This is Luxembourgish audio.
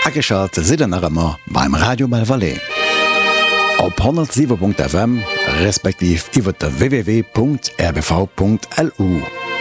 Ageschalt sidennerëmmer beim Radio Malvalais. Op 107.fm respektiv iwwer der www.rbv.lu.